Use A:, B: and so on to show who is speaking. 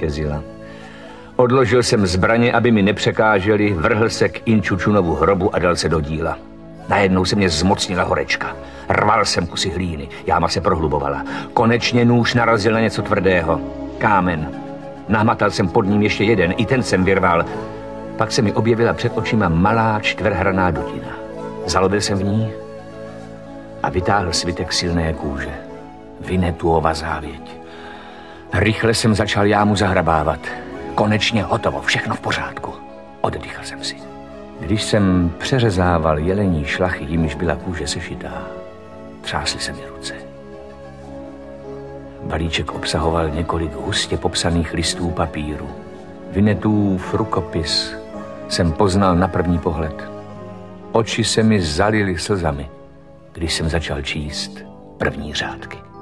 A: zvítězila. Odložil jsem zbraně, aby mi nepřekáželi, vrhl se k Inčučunovu hrobu a dal se do díla. Najednou se mě zmocnila horečka. Rval jsem kusy hlíny, jáma se prohlubovala. Konečně nůž narazil na něco tvrdého. Kámen. Nahmatal jsem pod ním ještě jeden, i ten jsem vyrval. Pak se mi objevila před očima malá čtverhraná dutina. Zalobil jsem v ní a vytáhl svitek silné kůže. Vinetuova závěť. Rychle jsem začal jámu zahrabávat. Konečně hotovo, všechno v pořádku. Oddýchal jsem si. Když jsem přeřezával jelení šlachy, jimiž byla kůže sešitá, třásly se mi ruce. Balíček obsahoval několik hustě popsaných listů papíru. Vinetův rukopis jsem poznal na první pohled. Oči se mi zalily slzami, když jsem začal číst první řádky.